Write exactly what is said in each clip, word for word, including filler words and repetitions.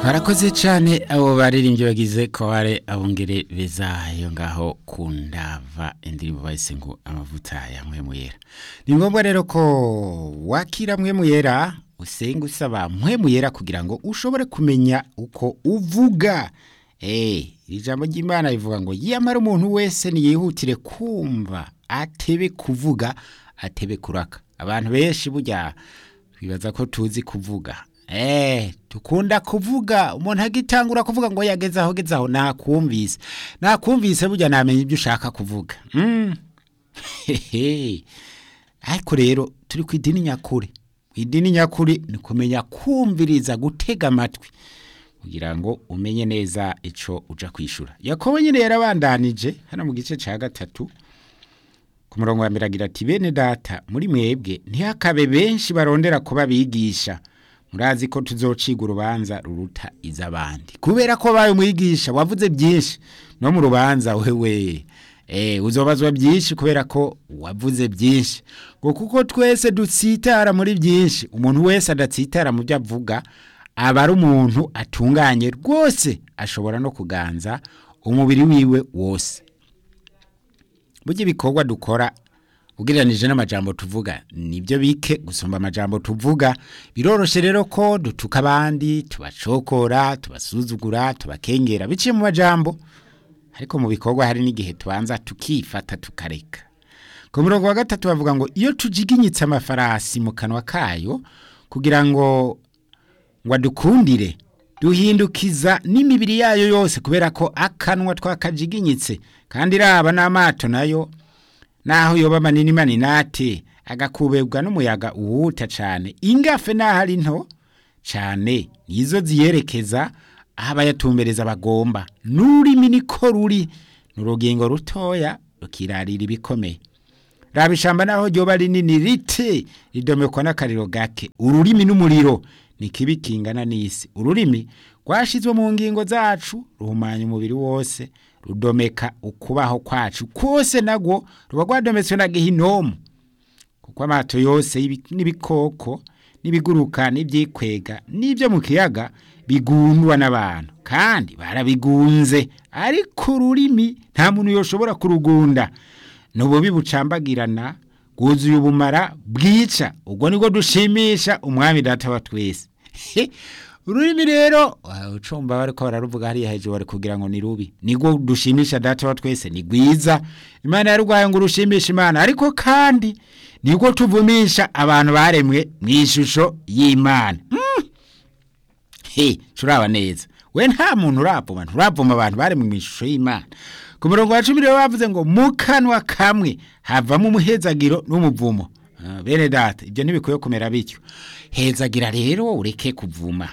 barakoze cyane abo baririmbyi bagize kware abongere bezayo ngaho kundava indirimbo bayise ngo amavuta ya mpwemu yera. Ni ngombwa rero ko wakira mpwemu yera usenga usaba mpwemu yera kugira ngo ushobore kumenya uko uvuga. Eh, ijambo ry'Imana rivuga ngo yamara umuntu wese niyihutire kumva atebe kuvuga atebe kuraka. Abantu benshi burya bibaza ko tuzi kuvuga. Eh, tukunda kuvuga umuntu agitangura kuvuga ngo yageze aho geze aho nakumvise. Nakumvise burya namenye ibyo ushaka kuvuga. Mm. Ariko rero turi ku idini nyakuri. Idini nyakuri ni kumenya kumviriza gutega amatwi kugira ngo umenye neza ico uja kwishura. Yakobo nyine yarabandanije hano mu gice ca gatatu ku murongo wa mbere agira ati bene data muri mwebwe ntihakabe benshi barondera kuba bigisha. Murazi ko tuzociga urubanza ruruta izabandi. Kubera ko bayo mwigisha wavuze byinshi no mu rubanza wewe eh uzobazwa byinshi kubera ko wavuze byinshi. Ngo kuko twese dutsitara muri byinshi, umuntu wese adatsitara mu byo avuga aba ari umuntu atunganye rwose ashobora no kuganza umubiri wiwe wose. Burya ibikorwa dukora ugereranije n'amajambo tuvuga nibyo bike gusumba amajambo tuvuga. Biroroshe rero ko dutuka abandi, tubacokora, tubasuzugura, tubakengera biciye mu majambo, ariko mu bikorwa hari n'igihe tubanza tukifata tukareka. Ku murongo wa gatatu bavuga ngo iyo tujiginyitse amafarasi mu kanwa kayo kugira ngo ngo adukundire duhindukiza n'imibiri yayo yose, kubera ko akanwa twakajiginyitse. Kandi raba n'amato nayo naho yoba manini manini ate agakubebwa n'umuyaga uhuta cyane, ingafe nahari nto cyane nizo ziyerekeza aho yatumbereza bagomba. Nurimi niko ruri nurugingo rutoya rukirarira ibikomeye. Raba ishamba naho ryoba rinini rite ridomekwa n'akariro gake. Ururimi n'umuriro ni kibi kingana n'isi. Ururimi rwashizwe mu ngingo zacu ruhumanya umubiri wose, rudomeka ukubaho kwacu kose, nagwo ruba rwadometswe na gehinomu. Kuko amato yose n'ibikoko n'ibiguruka n'ibyikwega n'ibyo mu kiyaga bigundwa n'abantu kandi barabigunze, ariko ururimi nta muntu yoshobora kurugunda. Nububi bucambagirana bwuzuye ubumara bwica. Ubwo niko dushimisha umwami data wa twese. Ururimi rero ucumba bariko bararuvuga hariya hejuru bari kugira ngo ni rubi. Niko dushimisha data wa twese, ni gwiza. Imana yarugwaye ngo rushimisha Imana, ariko kandi niko tuvumisha abantu baremwe mw'ishusho y'Imana. Mm. He, turaba neza. We nta muntu urapoma, turapoma abantu baremwe mw'ishusho y'Imana. Ku murongo wa cumi rero bavuze ngo mu kanwa kamwe havamo umuhezagiro n'umuvumo. Uh, bene data ibyo ntibikwiye kumera bityo. Hezagira rero ureke kuvuma.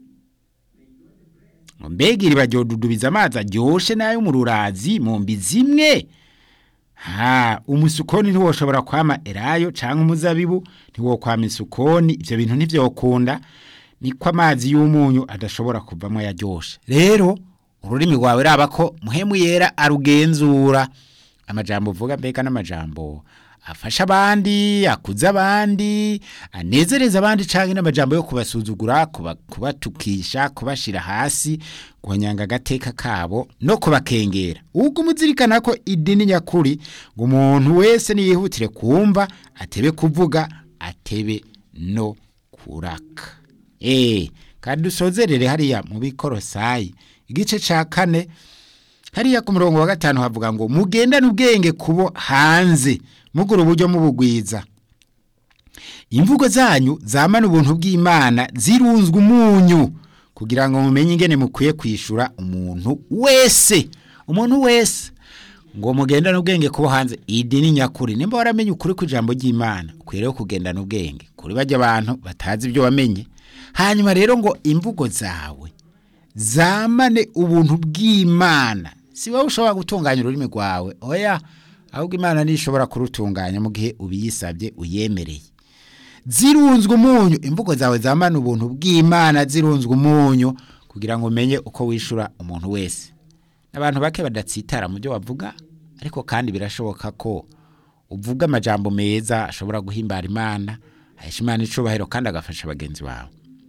Mbega iri bajodudubiza amazi aryoshe nayo mu rurazi mu mbi zimwe. Ha, umusukoni ntiwoshobora kwama erayo canke umuzabibu ntiwokwama isukoni. Ivyo bintu ntivyokunda. Niko amazi y'umunyu adashobora kuvamwo yaryoshe. Rero ururimi rwawe raba ko mpwemu yera arugenzura. Amajambo uvuga mbega n'amajambo afasha abandi, akuza abandi, anezereza abandi, canke n'amajambo yo kubasuzugura, kuba, kubatukisha, kubashira hasi, guhonyanga agateka kabo no kubakengera. Ubwo muzirikana ko idini nyakuri ngo umuntu wese niyihutire kumva atebe kuvuga atebe no kuraka. Eh, kandi dusozerere hariya mu Bikorosayi igice ca kane hariya ku murongo wa gatanu havuga ngo mugendane ubwenge kubo hanze mugura uburyo mubugwiza. Imvugo zanyu zamana ubuntu bw'Imana zirunzwe umunyu kugira ngo mumenye ingene mukwiye kwishura umuntu wese. Umuntu wese ngo mugendane ubwenge kubo hanze. Idini nyakuri nimba waramenye ukuri kw'ijambo ry'Imana ukwiriye kugendana ubwenge kuri bajya abantu batazi ibyo wamenye. Hanyuma rero ngo imvugo zawe zamane ubuntu bw'Imana. Si wowe ushobora gutunganya ururimi rwawe, oya, ahubwo Imana nishobora kurutunganya mu gihe ubiyisabye uyemereye. Zirunzwe umunyu, imvugo zawe zamana ubuntu bw'Imana zirunzwe umunyu kugira ngo umenye uko wishura umuntu wese. Abantu bake badatsitara mu byo bavuga, ariko kandi birashoboka ko uvuga amajambo meza ashobora guhimbara Imana, ahesha Imana icubahiro kandi agafasha bagenzi bawe.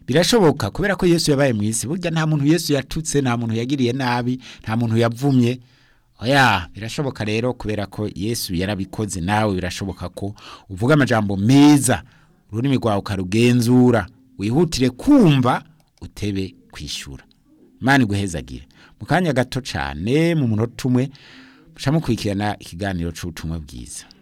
birashoboka kubera ko Yesu yabaye mwisi, burya nta muntu Yesu yatutse, nta muntu yagiriye nabi, nta muntu yavumye. Oya, birashoboka rero kubera ko Yesu yarabikoze, nawe birashoboka ko uvuga amajambo meza, ururimi rwawe ukarugenzura, wihutire kumva utebe kwishura. Imana iguhezagire. Mu kanya gato cyane, mu munota umwe muca mukurikirana ikiganiro c'ubutumwa bwiza.